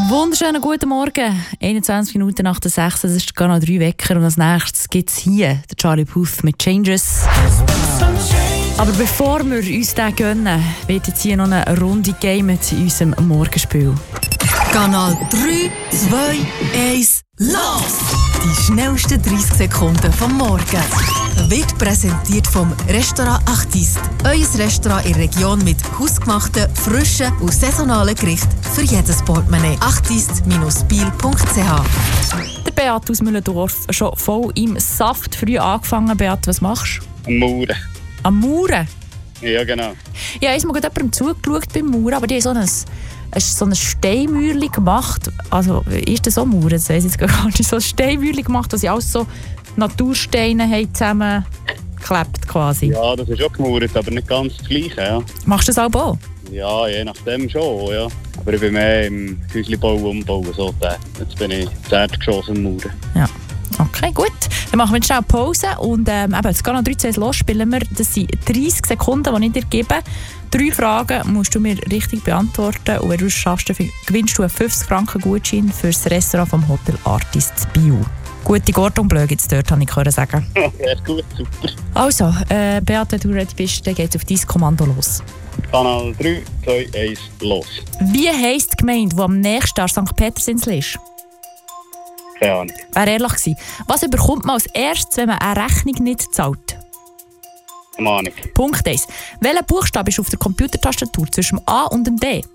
Wunderschönen guten Morgen. 21 Minuten nach der 6. Das ist Kanal 3 Wecker. Und als nächstes gibt es hier den Charlie Puth mit Changes. Aber bevor wir uns den gönnen, wird jetzt hier noch eine Runde gamet in unserem Morgenspiel. Kanal 3, 2, 1, los! Die schnellsten 30 Sekunden vom Morgen. Wird präsentiert vom Restaurant Artiste. Euer Restaurant in der Region mit hausgemachten, frischen und saisonalen Gerichten für jedes Portemonnaie. artiste-biel.ch. Der Beat aus Müllendorf schon voll im Saft früh angefangen. Beat, was machst du? Am Mauern. Am Mauern? Ja, genau. Ja, ich habe jemandem zugeschaut beim Mauern, aber die haben so ein Steinmauerchen gemacht. Also, ist das so Mauern? Das weiss ich jetzt gar nicht. So ein Steinmauerchen gemacht, wo sie alles so Natursteine haben zusammengeklebt quasi. Ja, das ist auch gemauert, aber nicht ganz das Gleiche. Ja. Machst du das auch auch? Ja, je nachdem schon, ja. Aber ich bin mehr im Häuslebau umbauen. So. Jetzt bin ich das Erdgeschoss am Mauern. Ja. Okay, gut. Dann machen wir jetzt schnell Pause und jetzt gehen noch 13 los, spielen wir. Das sind 30 Sekunden, die ich dir gebe. 3 Fragen musst du mir richtig beantworten und wenn du es schaffst, dann gewinnst du einen 50 Franken Gutschein für das Restaurant vom Hotel Artist Biel. Gute Gordon Bleu gibt es dort, habe ich sagen. Ja, gut, super. Also, Beat, wenn du ready bist, dann geht es auf dein Kommando los. Kanal 3, 2, 1, los. Wie heisst die Gemeinde, die am nächsten an St. Petersinsel ist? Keine Ahnung. Wäre ehrlich gewesen. Was bekommt man als erstes, wenn man eine Rechnung nicht zahlt? Keine Ahnung. Punkt 1. Welcher Buchstabe ist auf der Computertastatur zwischen dem A und dem D?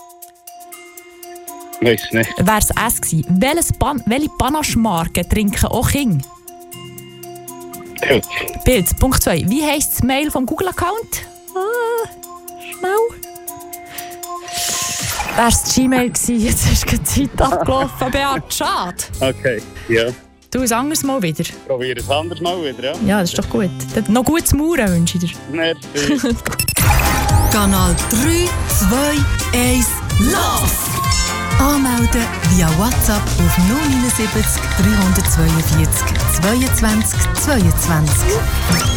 Weiss nicht. Wäre es S gewesen. Welche Panache-Marke trinken auch Kinder? Pilz. Pilz. Punkt 2. Wie heisst das Mail vom Google-Account? Schnell. Wäre es Gmail gewesen, jetzt ist die Zeit abgelaufen. Beat, schade. Okay, ja. Du, ein anderes Mal wieder. Probier es anders mal wieder, ja? Ja, das ist doch gut. Dann noch gutes Mauern wünsche ich dir. Merci. Kanal 3, 2, 1, los! Anmelden via WhatsApp auf 079 342 22 22.